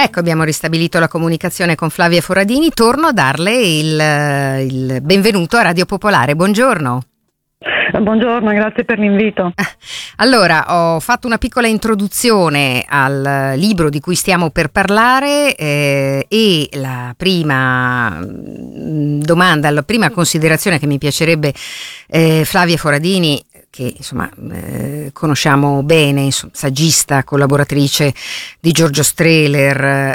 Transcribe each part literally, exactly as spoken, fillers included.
Ecco, abbiamo ristabilito la comunicazione con Flavia Foradini. Torno a darle il, il benvenuto a Radio Popolare. Buongiorno. Buongiorno, grazie per l'invito. Allora, ho fatto una piccola introduzione al libro di cui stiamo per parlare eh, e la prima domanda, la prima considerazione che mi piacerebbe eh, Flavia Foradini, che insomma eh, conosciamo bene, insomma, saggista, collaboratrice di Giorgio Strehler,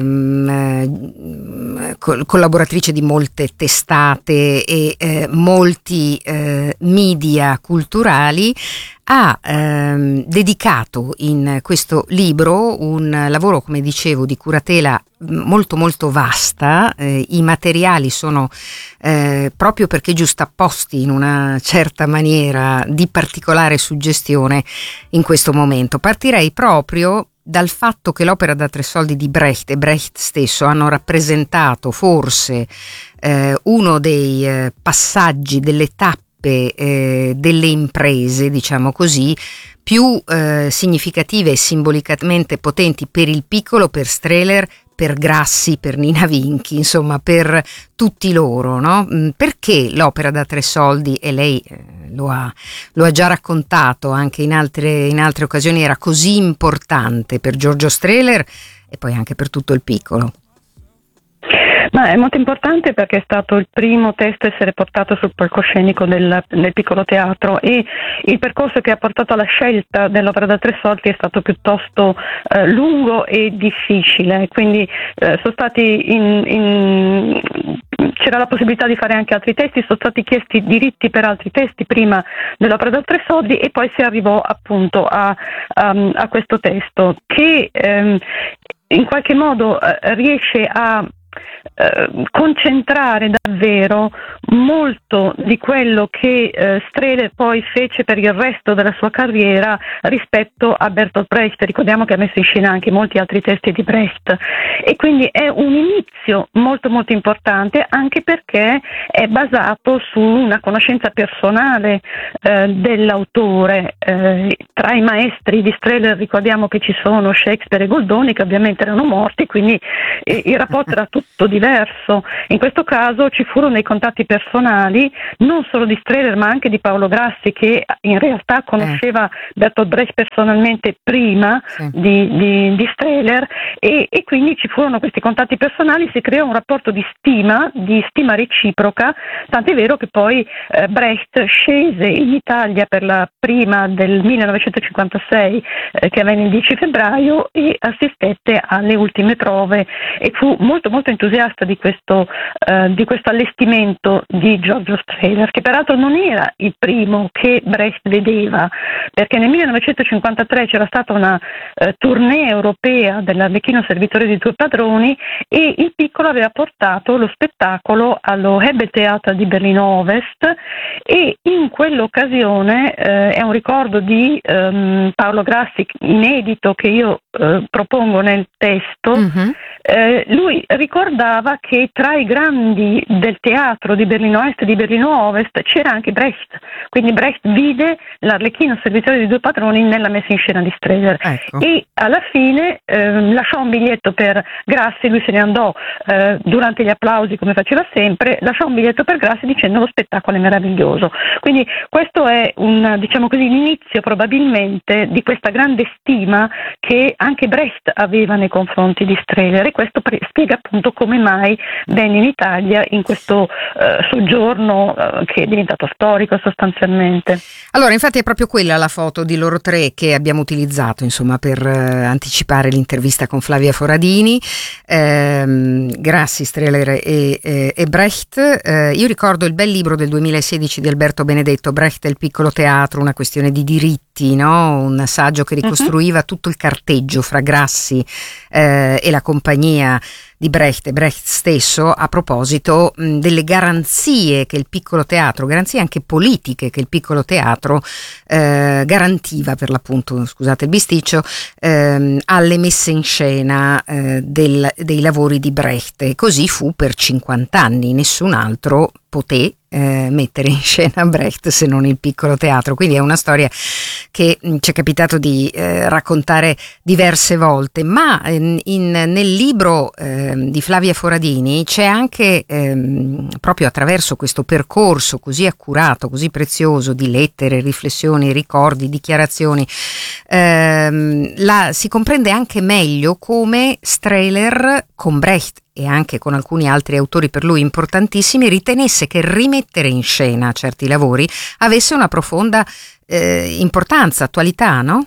ehm, eh, collaboratrice di molte testate e eh, molti eh, media culturali, ha ehm, dedicato in questo libro un lavoro, come dicevo, di curatela molto molto vasta. Eh, i materiali sono eh, proprio perché giustapposti in una certa maniera di particolare suggestione in questo momento. Partirei proprio dal fatto che l'opera da tre soldi di Brecht e Brecht stesso hanno rappresentato forse eh, uno dei eh, passaggi, delle tappe Eh, delle imprese, diciamo così, più eh, significative e simbolicamente potenti per il piccolo, per Strehler, per Grassi, per Nina Vinchi, insomma per tutti loro, no? Perché l'opera da tre soldi, e lei eh, lo ha, lo ha già raccontato anche in altre, in altre occasioni, era così importante per Giorgio Strehler e poi anche per tutto il piccolo? Ma è molto importante perché è stato il primo testo a essere portato sul palcoscenico del, del piccolo teatro, e il percorso che ha portato alla scelta dell'opera da tre soldi è stato piuttosto eh, lungo e difficile, quindi eh, sono stati in, in, c'era la possibilità di fare anche altri testi, sono stati chiesti diritti per altri testi prima dell'opera da tre soldi e poi si arrivò appunto a, a, a questo testo che ehm, in qualche modo eh, riesce a Eh, concentrare davvero molto di quello che eh, Strehler poi fece per il resto della sua carriera rispetto a Bertolt Brecht. Ricordiamo che ha messo in scena anche molti altri testi di Brecht, e quindi è un inizio molto molto importante, anche perché è basato su una conoscenza personale eh, dell'autore. Eh, tra i maestri di Strehler ricordiamo che ci sono Shakespeare e Goldoni, che ovviamente erano morti, quindi eh, il rapporto era tutto diverso. In questo caso ci furono dei contatti personali non solo di Strehler ma anche di Paolo Grassi, che in realtà conosceva eh. Bertolt Brecht personalmente prima sì. di, di, di Strehler, e, e quindi ci furono questi contatti personali, si creò un rapporto di stima, di stima reciproca, tant'è vero che poi eh, Brecht scese in Italia per la prima del millenovecentocinquantasei eh, che avvenne il dieci febbraio e assistette alle ultime prove e fu molto molto entusiasta di questo, eh, di questo allestimento di Giorgio Strehler, che peraltro non era il primo che Brecht vedeva, perché nel millenovecentocinquantatré c'era stata una eh, tournée europea dell'Arlecchino servitore di due padroni, e il piccolo aveva portato lo spettacolo allo Hebe-Theater di Berlino Ovest, e in quell'occasione eh, è un ricordo di ehm, Paolo Grassi inedito che io eh, propongo nel testo. Mm-hmm. Eh, lui ricordava che tra i grandi del teatro di Berlino Est e di Berlino Ovest c'era anche Brecht, quindi Brecht vide l'Arlecchino servitore di due padroni nella messa in scena di Strehler, ecco. E alla fine eh, lasciò un biglietto per Grassi, lui se ne andò eh, durante gli applausi come faceva sempre, lasciò un biglietto per Grassi dicendo: lo spettacolo è meraviglioso. Quindi questo è un, diciamo così, l'inizio probabilmente di questa grande stima che anche Brecht aveva nei confronti di Strehler, e questo pre- spiega appunto come mai venne in Italia in questo eh, soggiorno eh, che è diventato storico sostanzialmente. Allora, infatti è proprio quella la foto di loro tre che abbiamo utilizzato, insomma, per eh, anticipare l'intervista con Flavia Foradini, ehm, Grassi, Strehler e, e, e Brecht. Eh, io ricordo il bel libro del duemilasedici di Alberto Benedetto, Brecht e il piccolo teatro, una questione di diritti, no? Un saggio che ricostruiva uh-huh. tutto il carteggio fra Grassi eh, e la compagnia di Brecht e Brecht stesso a proposito mh, delle garanzie che il piccolo teatro, garanzie anche politiche che il piccolo teatro eh, garantiva, per l'appunto, scusate il bisticcio, ehm, alle messe in scena eh, del, dei lavori di Brecht, e così fu per cinquanta anni. Nessun altro poté eh, mettere in scena Brecht se non il Piccolo Teatro, quindi è una storia che mh, ci è capitato di eh, raccontare diverse volte, ma in, in, nel libro eh, di Flavia Foradini c'è anche ehm, proprio attraverso questo percorso così accurato, così prezioso di lettere, riflessioni, ricordi, dichiarazioni, ehm, la, si comprende anche meglio come Strehler con Brecht e anche con alcuni altri autori per lui importantissimi ritenesse che rimettere in scena certi lavori avesse una profonda eh, importanza, attualità, no?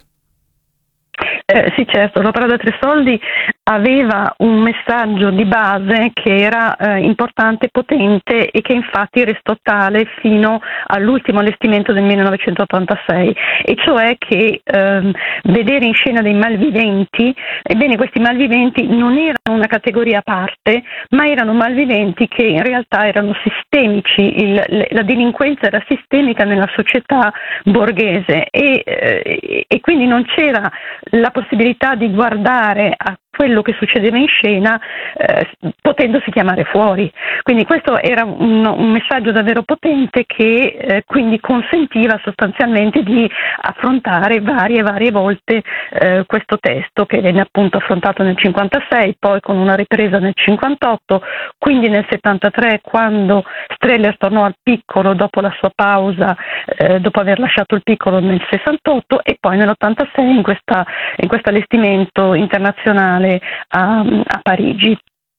Eh, sì, certo, l'opera da tre soldi aveva un messaggio di base che era eh, importante, potente e che infatti restò tale fino all'ultimo allestimento del millenovecentottantasei, e cioè che ehm, vedere in scena dei malviventi, ebbene questi malviventi non erano una categoria a parte, ma erano malviventi che in realtà erano sistemici, il, la delinquenza era sistemica nella società borghese e, eh, e quindi non c'era la possibilità di guardare a quello che succedeva in scena eh, potendosi chiamare fuori. Quindi questo era un, un messaggio davvero potente che eh, quindi consentiva sostanzialmente di affrontare varie e varie volte eh, questo testo, che venne appunto affrontato nel cinquantasei, poi con una ripresa nel cinquantotto, quindi nel settantatré quando Strehler tornò al Piccolo dopo la sua pausa, eh, dopo aver lasciato il Piccolo nel sessantotto, e poi nell'ottantasei in questa in questo allestimento internazionale a, a Parigi.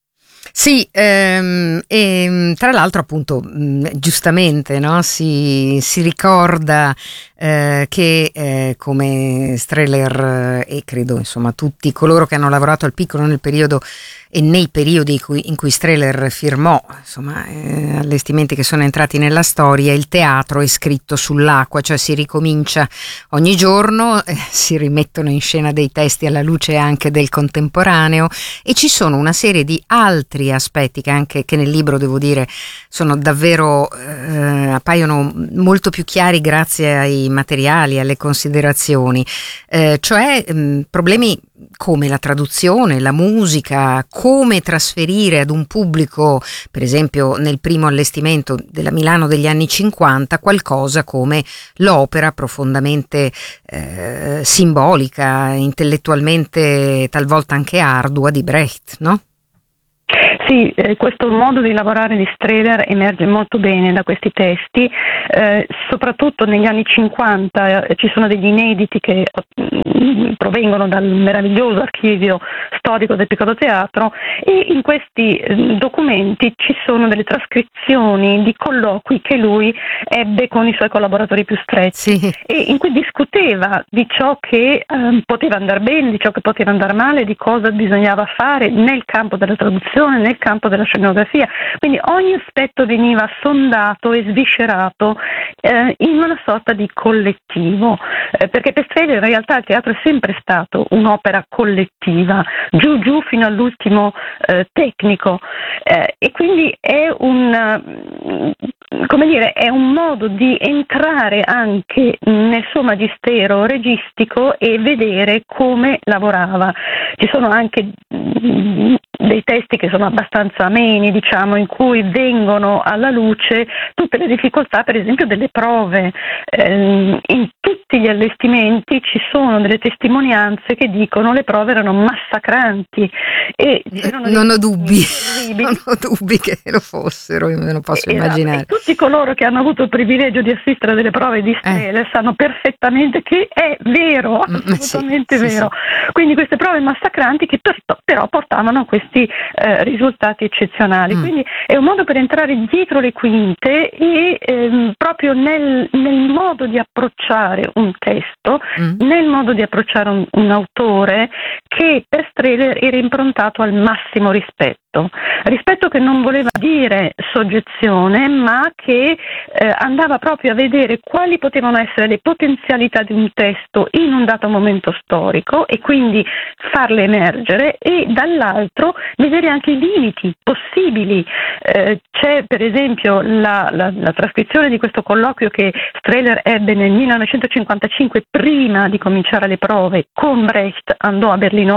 Sì, ehm, e tra l'altro appunto mh, giustamente, no, si, si ricorda eh, che eh, come Strehler eh, e credo insomma tutti coloro che hanno lavorato al Piccolo nel periodo e nei periodi in cui, in cui Strehler firmò insomma eh, allestimenti che sono entrati nella storia, il teatro è scritto sull'acqua, cioè si ricomincia ogni giorno, eh, si rimettono in scena dei testi alla luce anche del contemporaneo, e ci sono una serie di altri aspetti che anche che nel libro devo dire sono davvero eh, appaiono molto più chiari grazie ai materiali, alle considerazioni, eh, cioè mh, problemi come la traduzione, la musica, come trasferire ad un pubblico, per esempio nel primo allestimento della Milano degli anni cinquanta, qualcosa come l'opera profondamente eh, simbolica, intellettualmente talvolta anche ardua di Brecht, no? Sì, eh, questo modo di lavorare di Strehler emerge molto bene da questi testi, eh, soprattutto negli anni cinquanta eh, ci sono degli inediti che mh, provengono dal meraviglioso archivio storico del Piccolo Teatro, e in questi eh, documenti ci sono delle trascrizioni di colloqui che lui ebbe con i suoi collaboratori più stretti, sì, e in cui discuteva di ciò che eh, poteva andare bene, di ciò che poteva andare male, di cosa bisognava fare nel campo della traduzione, nel campo della scenografia, quindi ogni aspetto veniva sondato e sviscerato eh, in una sorta di collettivo, eh, perché per Strehler in realtà il teatro è sempre stato un'opera collettiva, giù giù fino all'ultimo eh, tecnico, eh, e quindi è un, come dire, è un modo di entrare anche nel suo magistero registico e vedere come lavorava. Ci sono anche mh, dei testi che sono abbastanza ameni, diciamo, in cui vengono alla luce tutte le difficoltà, per esempio, delle prove. Eh, in tutti gli allestimenti ci sono delle testimonianze che dicono che le prove erano massacranti e non ho dubbi, non ho dubbi che lo fossero, io me lo posso esatto. immaginare. E tutti coloro che hanno avuto il privilegio di assistere a delle prove di Strehler eh. sanno perfettamente che è vero, assolutamente sì, vero. Sì, sì. Quindi queste prove massacranti che per, però portavano a questi eh, risultati eccezionali. Mm. Quindi è un modo per entrare dietro le quinte e ehm, proprio nel, nel modo di approcciare un testo, mm. nel modo di approcciare un, un autore che per Strehler era improntato al massimo rispetto. Rispetto che non voleva dire soggezione, ma che eh, andava proprio a vedere quali potevano essere le potenzialità di un testo in un dato momento storico e quindi farle emergere, e dall'altro vedere anche i limiti possibili. Eh, c'è per esempio la, la, la trascrizione di questo colloquio che Strehler ebbe nel millenovecentocinquantacinque prima di cominciare le prove con Brecht, andò a Berlino a,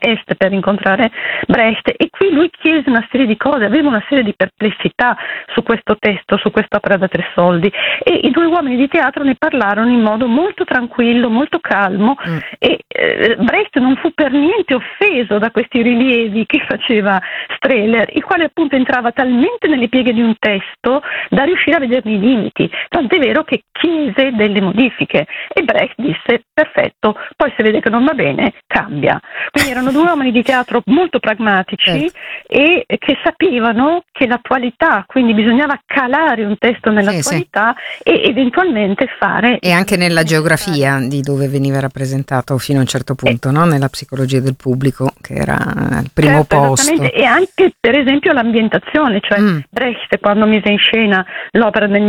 Est per incontrare Brecht, e qui lui chiese una serie di cose, aveva una serie di perplessità su questo testo, su quest'opera da tre soldi, e i due uomini di teatro ne parlarono in modo molto tranquillo, molto calmo, mm. e eh, Brecht non fu per niente offeso da questi rilievi che faceva Strehler, il quale appunto entrava talmente nelle pieghe di un testo da riuscire a vederne i limiti, tant'è vero che chiese delle modifiche e Brecht disse perfetto, poi se vede che non va bene cambia. Quindi erano due uomini di teatro molto pragmatici, certo. e che sapevano che l'attualità, quindi bisognava calare un testo nell'attualità, sì, sì. e eventualmente fare... E anche nella geografia di dove veniva rappresentato fino a un certo punto, eh. no? Nella psicologia del pubblico, che era il primo certo, posto. E anche per esempio l'ambientazione, cioè mm. Brecht quando mise in scena l'opera del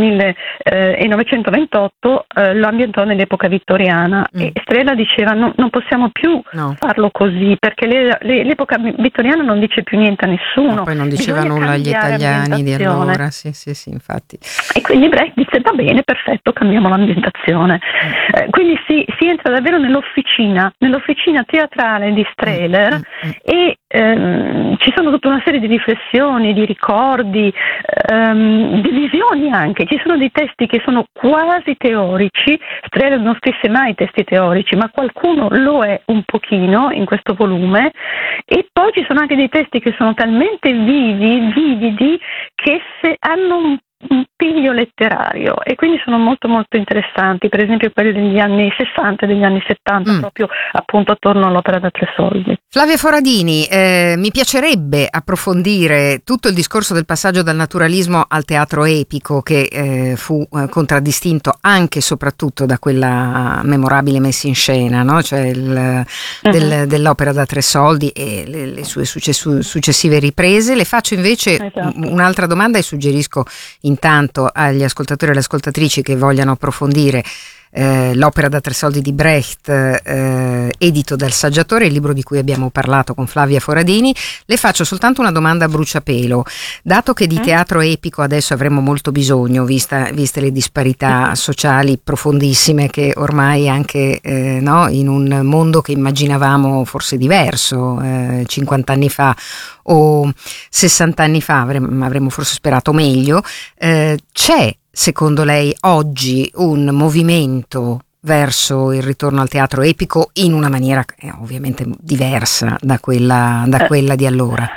millenovecentoventotto eh, lo ambientò nell'epoca vittoriana, mm. e Strehler diceva no, non possiamo più no. farlo così, perché le, le, l'epoca vittoriana non dice più niente a nessuno. Ma poi non diceva Bisogna nulla agli italiani di allora, sì sì sì, infatti. E quindi Brecht disse va bene, perfetto, cambiamo l'ambientazione. Mm. Eh, quindi si, si entra davvero nell'officina, nell'officina teatrale di Strehler, mm. Mm. e ehm, ci sono tutta una serie di riflessioni, di ricordi, ehm, di visioni anche. Ci sono dei testi che sono quasi teorici, Strehler non scrisse mai testi teorici, ma qualcuno lo è un pochino in questo volume, e poi ci sono anche dei testi che sono talmente vivi, vividi, che se hanno un un piglio letterario, e quindi sono molto molto interessanti, per esempio quelli degli anni sessanta e degli anni settanta, mm. proprio appunto attorno all'opera da tre soldi. Flavia Foradini, eh, mi piacerebbe approfondire tutto il discorso del passaggio dal naturalismo al teatro epico, che eh, fu eh, contraddistinto anche e soprattutto da quella memorabile messa in scena, no? Cioè il, uh-huh. del, dell'opera da tre soldi e le, le sue successu- successive riprese. Le faccio invece esatto. un'altra domanda e suggerisco intanto agli ascoltatori e alle ascoltatrici che vogliano approfondire eh, l'opera da tre soldi di Brecht, eh, edito dal Saggiatore, il libro di cui abbiamo parlato con Flavia Foradini. Le faccio soltanto una domanda a bruciapelo: dato che di teatro epico adesso avremo molto bisogno, vista, viste le disparità sociali profondissime che ormai anche eh, no, in un mondo che immaginavamo forse diverso eh, cinquanta anni fa o sessanta anni fa avremmo, avremmo forse sperato meglio, eh, c'è secondo lei oggi un movimento verso il ritorno al teatro epico in una maniera eh, ovviamente diversa da quella, da quella di allora?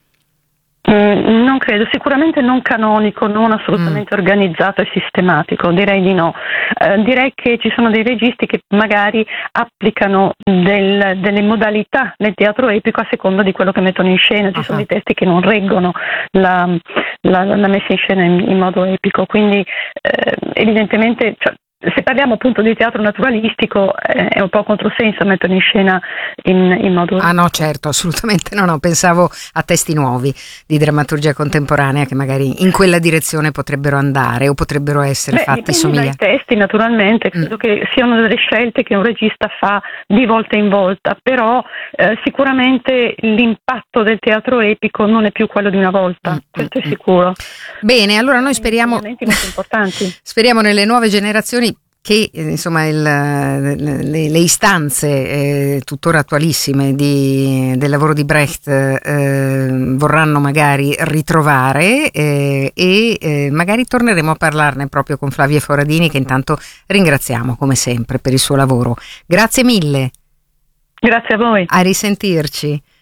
Mm, non credo, sicuramente non canonico, non assolutamente mm. organizzato e sistematico, direi di no. Eh, direi che ci sono dei registi che magari applicano del, delle modalità nel teatro epico a seconda di quello che mettono in scena. Ci uh-huh. sono dei testi che non reggono la, la, la messa in scena in, in modo epico, quindi eh, evidentemente... Cioè, se parliamo appunto di teatro naturalistico eh, è un po' controsenso metterlo in scena in, in modo... Ah no, certo, assolutamente no, no, pensavo a testi nuovi di drammaturgia contemporanea che magari in quella direzione potrebbero andare o potrebbero essere Beh, fatti somiglianti. Dai testi naturalmente, credo mm. che siano delle scelte che un regista fa di volta in volta, però eh, sicuramente l'impatto del teatro epico non è più quello di una volta, mm. questo è sicuro. Bene, allora noi speriamo, speriamo nelle nuove generazioni che insomma il, le, le istanze eh, tuttora attualissime di, del lavoro di Brecht eh, vorranno magari ritrovare eh, e eh, magari torneremo a parlarne proprio con Flavia Foradini, che intanto ringraziamo come sempre per il suo lavoro. Grazie mille. Grazie a voi. A risentirci.